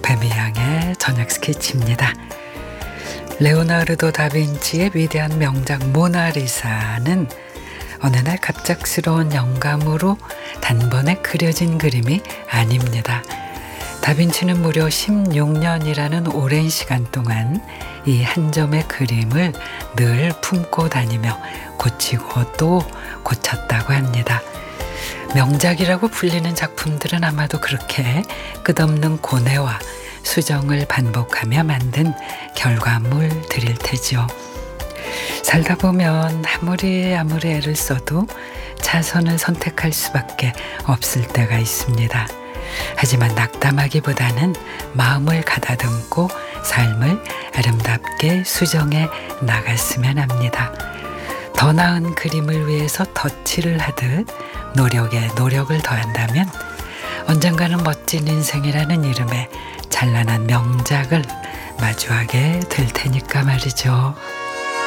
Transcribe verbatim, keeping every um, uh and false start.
배미양의 저녁 스케치입니다. 레오나르도 다빈치의 위대한 명작 모나리사는 어느 날 갑작스러운 영감으로 단번에 그려진 그림이 아닙니다. 다빈치는 무려 십육 년이라는 오랜 시간 동안 이 한 점의 그림을 늘 품고 다니며 고치고 또 고쳤다고 합니다. 명작이라고 불리는 작품들은 아마도 그렇게 끝없는 고뇌와 수정을 반복하며 만든 결과물들일 테죠. 살다 보면 아무리 아무리 애를 써도 차선을 선택할 수밖에 없을 때가 있습니다. 하지만 낙담하기보다는 마음을 가다듬고 삶을 아름답게 수정해 나갔으면 합니다. 더 나은 그림을 위해서 덧칠을 하듯 노력에 노력을 더한다면 언젠가는 멋진 인생이라는 이름의 찬란한 명작을 마주하게 될 테니까 말이죠.